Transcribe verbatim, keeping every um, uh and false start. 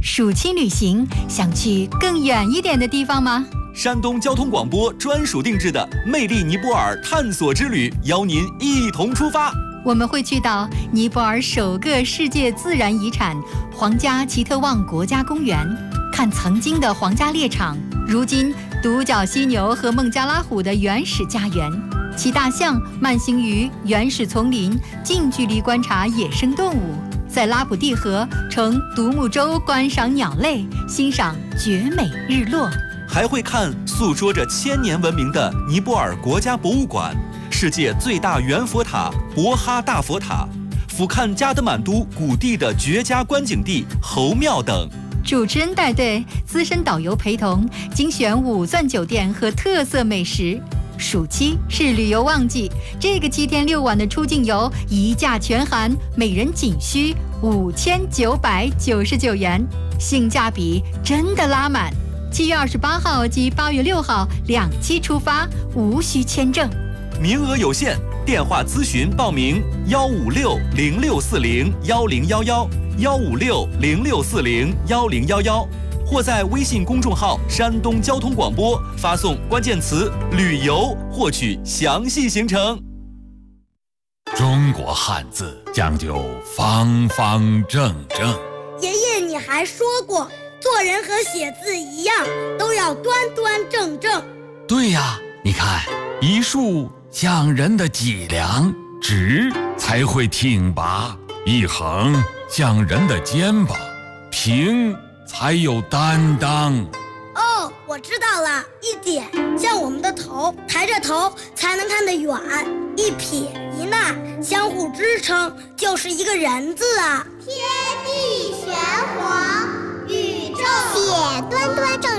暑期旅行，想去更远一点的地方吗？ 山东交通广播专属定制的魅力尼泊尔探索之旅，邀您一同出发。 我们会去到尼泊尔首个世界自然遗产皇家奇特旺国家公园，看曾经的皇家猎场，如今独角犀牛和孟加拉虎的原始家园，骑大象慢行于原始丛林，近距离观察野生动物，在拉普蒂河乘独木舟观赏鸟类，欣赏绝美日落。 还会看诉说着千年文明的尼泊尔国家博物馆，世界最大圆佛塔博哈大佛塔，俯瞰加德满都古地的绝佳观景地侯庙等。 主持人带队，资深导游陪同，精选五钻酒店和特色美食。暑期是旅游旺季，这个七天六晚的出境游一价全含，每人仅需五千九百九十九元，性价比真的拉满。七月二十八号及八月六号两期出发，无需签证， 名额有限，电话咨询报名：幺五六零六四零幺零幺幺，幺五六零六四零幺零幺幺，或在微信公众号“山东交通广播”发送关键词“旅游”获取详细行程。 中国汉字讲究方方正正。 爷爷，你还说过，做人和写字一样，都要端端正正。 对呀，你看，一竖像人的脊梁，直才会挺拔；一横像人的肩膀，平才有担当。 哦，我知道了，一点像我们的头，抬着头才能看得远；一撇一捺相互支撑，就是一个人字啊。 天地玄黄，宇宙写端端正